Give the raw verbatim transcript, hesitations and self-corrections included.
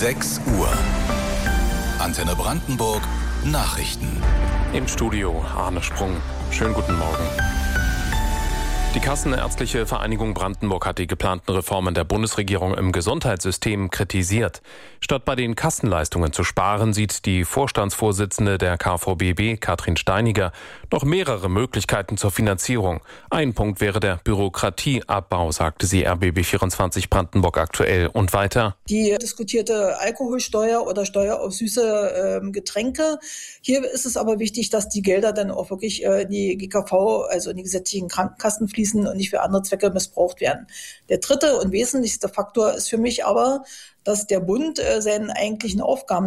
sechs Uhr. Antenne Brandenburg Nachrichten. Im Studio Arne Sprung. Schönen guten Morgen. Die Kassenärztliche Vereinigung Brandenburg hat die geplanten Reformen der Bundesregierung im Gesundheitssystem kritisiert. Statt bei den Kassenleistungen zu sparen, sieht die Vorstandsvorsitzende der K V B B, Katrin Steiniger, noch mehrere Möglichkeiten zur Finanzierung. Ein Punkt wäre der Bürokratieabbau, sagte sie R B B vierundzwanzig Brandenburg aktuell. Und weiter: Die diskutierte Alkoholsteuer oder Steuer auf süße äh, Getränke. Hier ist es aber wichtig, dass die Gelder dann auch wirklich äh, in die G K V, also in die gesetzlichen Krankenkassen fließen und nicht für andere Zwecke missbraucht werden. Der dritte und wesentlichste Faktor ist für mich aber, dass der Bund äh, seinen eigentlichen Aufgaben